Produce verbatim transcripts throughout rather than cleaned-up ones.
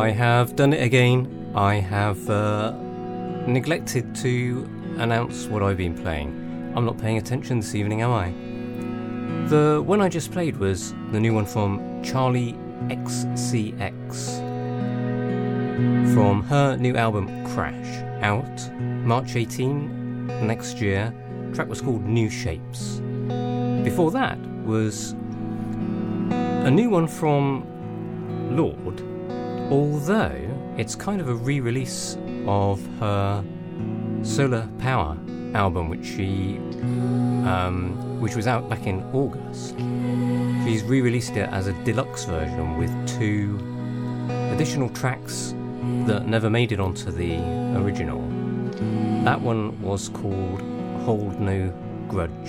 I have done it again. I have uh, neglected to announce what I've been playing. I'm not paying attention this evening, am I? The one I just played was the new one from Charlie X C X from her new album Crash, out March eighteenth next year. The track was called New Shapes. Before that was a new one from Lorde, although it's kind of a re-release of her Solar Power album, which she um, which was out back in August. She's re-released it as a deluxe version with two additional tracks that never made it onto the original. That one was called Hold No Grudge.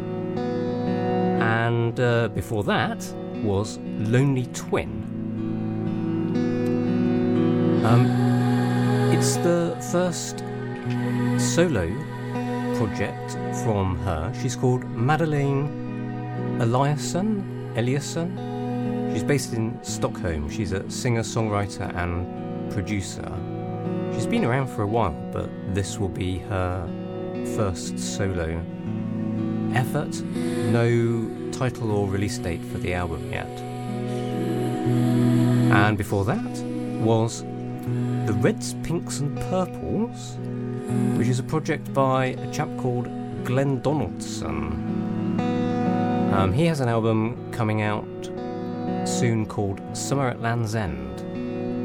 And uh, before that was Lonely Twin. Um, it's the first solo project from her. She's called Madeleine Eliasson. Eliasson. She's based in Stockholm. She's a singer-songwriter and producer. She's been around for a while, but this will be her first solo effort. No title or release date for the album yet. And before that was The Reds, Pinks and Purples, which is a project by a chap called Glenn Donaldson. Um, he has an album coming out soon called Summer at Land's End.